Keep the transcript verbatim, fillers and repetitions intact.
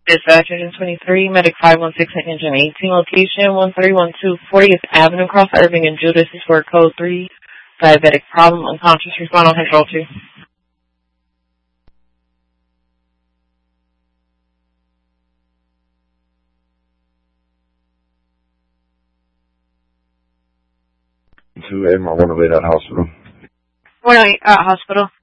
Dispatch Engine twenty-three, Medic five one six, Engine eighteen, location one three one two fortieth Avenue, Cross Irving and Judas. This is for code three, diabetic problem, unconscious, respond on control two. two A, I want to wait at hospital. one oh eight, uh, hospital.